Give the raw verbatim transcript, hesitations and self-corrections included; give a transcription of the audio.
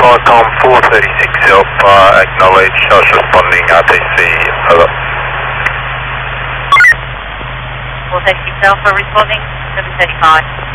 Viacom four thirty-six Alpha, acknowledge, Charles responding R T C, over. four thirty-six Alpha responding, seven thirty-five.